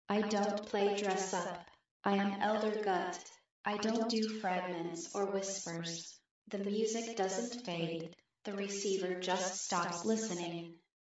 I don't play dress up. I am Elder Gut. I don't do fragments or whispers. The music doesn't fade. The receiver just stops listening.